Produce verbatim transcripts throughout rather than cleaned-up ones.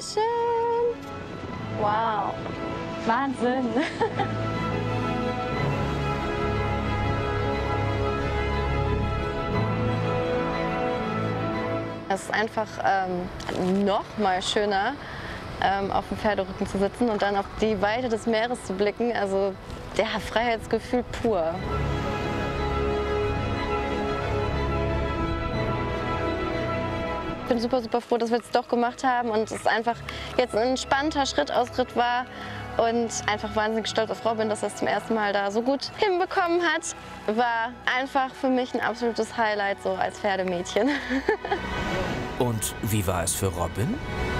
schön. Wow. Wahnsinn. Es ist einfach ähm, noch mal schöner, ähm, auf dem Pferderücken zu sitzen und dann auf die Weite des Meeres zu blicken. Also der Freiheitsgefühl pur. Ich bin super, super froh, dass wir es doch gemacht haben und es einfach jetzt ein entspannter Schrittausritt war. Und einfach wahnsinnig stolz auf Robin, dass er es zum ersten Mal da so gut hinbekommen hat. War einfach für mich ein absolutes Highlight, so als Pferdemädchen. Und wie war es für Robin?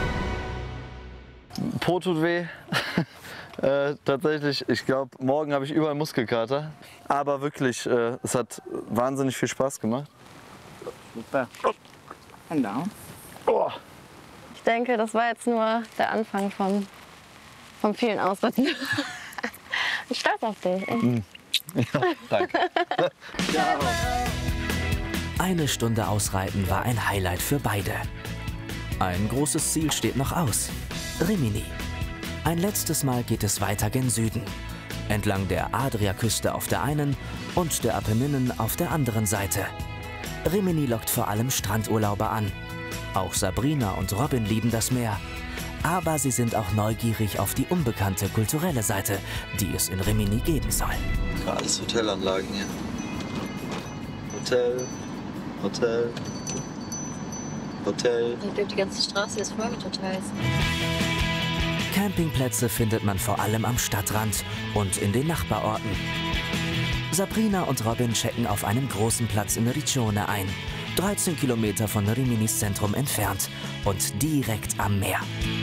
Po tut weh. äh, tatsächlich, ich glaube, morgen habe ich überall Muskelkater. Aber wirklich, äh, es hat wahnsinnig viel Spaß gemacht. Super. And down. Oh. Ich denke, das war jetzt nur der Anfang von, von vielen Ausritten. Ich bin stolz auf dich. Mm. Ja, danke. Ja. Eine Stunde Ausreiten war ein Highlight für beide. Ein großes Ziel steht noch aus: Rimini. Ein letztes Mal geht es weiter gen Süden, entlang der Adriaküste auf der einen und der Apenninen auf der anderen Seite. Rimini lockt vor allem Strandurlauber an. Auch Sabrina und Robin lieben das Meer. Aber sie sind auch neugierig auf die unbekannte kulturelle Seite, die es in Rimini geben soll. Alles Hotelanlagen hier. Hotel, Hotel, Hotel. Ich glaube, die ganze Straße ist voll mit Hotels. Campingplätze findet man vor allem am Stadtrand und in den Nachbarorten. Sabrina und Robin checken auf einem großen Platz in Riccione ein, dreizehn Kilometer von Riminis Zentrum entfernt und direkt am Meer.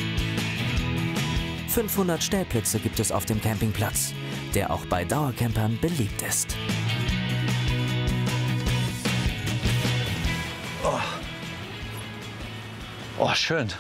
fünfhundert Stellplätze gibt es auf dem Campingplatz, der auch bei Dauercampern beliebt ist. Oh, oh schön.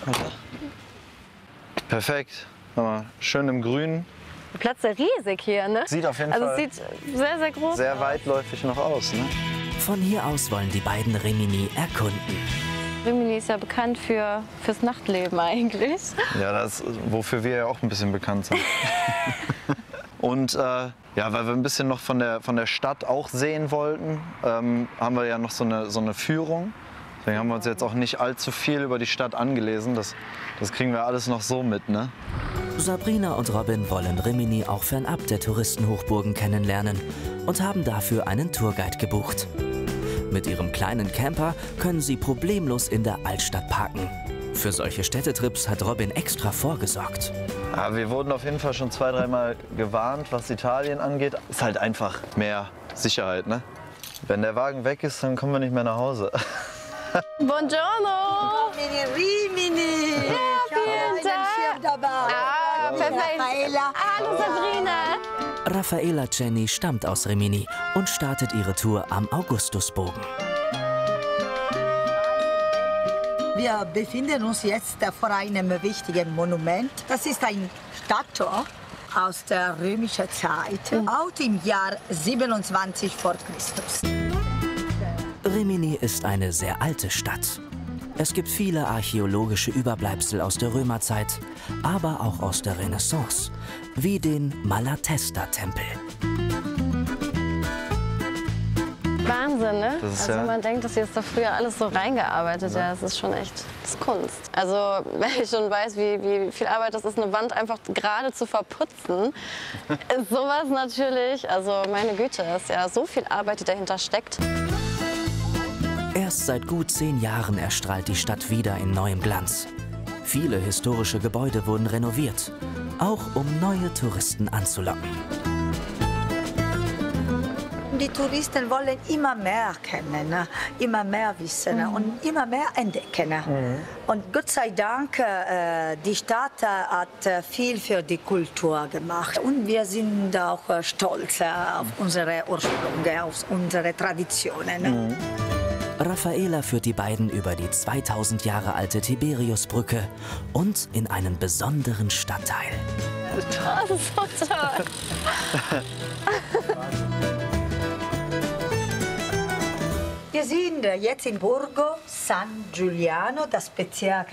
Perfekt. Schön im Grün. Der Platz ist riesig hier, ne? Sieht auf jeden also Fall es sieht sehr, sehr groß sehr aus. weitläufig noch aus. Ne? Von hier aus wollen die beiden Rimini erkunden. Rimini ist ja bekannt für, fürs Nachtleben eigentlich. Ja, das, wofür wir ja auch ein bisschen bekannt sind. Und äh, ja, weil wir ein bisschen noch von der, von der Stadt auch sehen wollten, ähm, haben wir ja noch so eine, so eine Führung. Deswegen haben wir uns jetzt auch nicht allzu viel über die Stadt angelesen. Das, das kriegen wir alles noch so mit, ne? Sabrina und Robin wollen Rimini auch fernab der Touristenhochburgen kennenlernen und haben dafür einen Tourguide gebucht. Mit ihrem kleinen Camper können sie problemlos in der Altstadt parken. Für solche Städtetrips hat Robin extra vorgesorgt. Ja, wir wurden auf jeden Fall schon zwei, dreimal gewarnt, was Italien angeht. Ist halt einfach mehr Sicherheit, ne? Wenn der Wagen weg ist, dann kommen wir nicht mehr nach Hause. Buongiorno! Rimini! Ja, vielen Dank! Ah, perfekt! Raffaella. Hallo Sabrina! Raffaella Cenni stammt aus Rimini und startet ihre Tour am Augustusbogen. Wir befinden uns jetzt vor einem wichtigen Monument. Das ist ein Statue aus der römischen Zeit, mhm. aus dem Jahr siebenundzwanzig vor Christus. Rimini ist eine sehr alte Stadt. Es gibt viele archäologische Überbleibsel aus der Römerzeit, aber auch aus der Renaissance, wie den Malatesta-Tempel. Wahnsinn, ne? Das ist also ja man denkt, dass sie das da früher alles so reingearbeitet. Ja, das ist schon echt, das ist Kunst. Also wenn ich schon weiß, wie, wie viel Arbeit das ist, eine Wand einfach gerade zu verputzen, ist sowas natürlich, also meine Güte, ist ja so viel Arbeit, die dahinter steckt. Erst seit gut zehn Jahren erstrahlt die Stadt wieder in neuem Glanz. Viele historische Gebäude wurden renoviert, auch um neue Touristen anzulocken. Die Touristen wollen immer mehr kennen, immer mehr wissen mhm. und immer mehr entdecken. Mhm. Und Gott sei Dank, äh, die Stadt hat viel für die Kultur gemacht. Und wir sind auch stolz auf unsere Ursprünge, auf unsere Traditionen. Mhm. Raffaella führt die beiden über die zweitausend Jahre alte Tiberiusbrücke und in einen besonderen Stadtteil. Das ist so toll. Wir sind jetzt in Borgo San Giuliano, das Bezirk